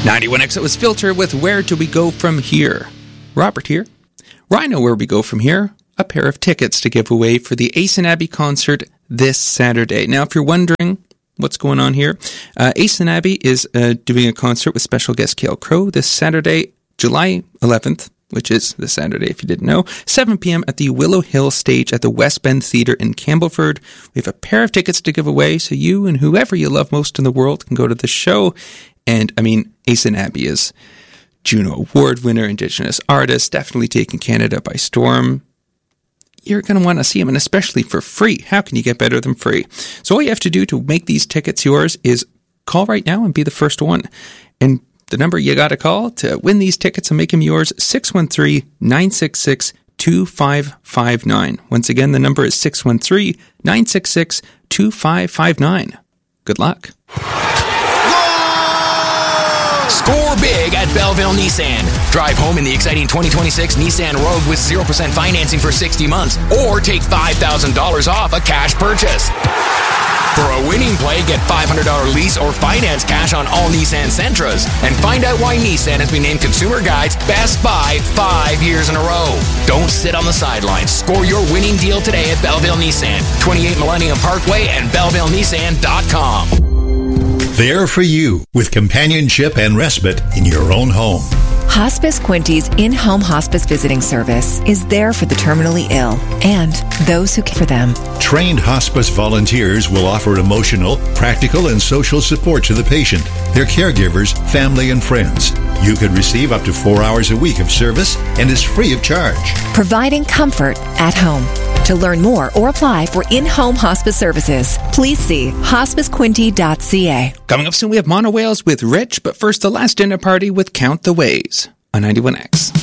91X, it was Filter with Where Do We Go From Here? Robert here. Well, I know where we go from here. A pair of tickets to give away for the Ace and Abby concert this Saturday. Now, if you're wondering what's going on here, Ace and Abby is doing a concert with special guest Cale Crow this Saturday, July 11th, which is this Saturday, if you didn't know, 7 p.m. at the Willow Hill stage at the West Bend Theatre in Campbellford. We have a pair of tickets to give away, so you and whoever you love most in the world can go to the show. And, I mean, Ace and Abby is Juno Award winner, Indigenous artist, definitely taking Canada by storm. You're going to want to see him, and especially for free. How can you get better than free? So all you have to do to make these tickets yours is call right now and be the first one. And the number you got to call to win these tickets and make them yours, 613-966-2559. Once again, the number is 613-966-2559. Good luck. Score big at Belleville Nissan. Drive home in the exciting 2026 Nissan Rogue with 0% financing for 60 months or take $5,000 off a cash purchase. For a winning play, get $500 lease or finance cash on all Nissan Sentras. And find out why Nissan has been named Consumer Guide's Best Buy 5 years in a row. Don't sit on the sidelines. Score your winning deal today at Belleville Nissan, 28 Millennium Parkway and BellevilleNissan.com. There for you with companionship and respite in your own home. Hospice Quinty's in-home hospice visiting service is there for the terminally ill and those who care for them. Trained hospice volunteers will offer emotional, practical, and social support to the patient, their caregivers, family, and friends. You could receive up to 4 hours a week of service and is free of charge. Providing comfort at home. To learn more or apply for in-home hospice services, please see hospicequinty.ca. Coming up soon, we have Mono Whales with Rich, but first, the last dinner party with Count the Ways on 91X.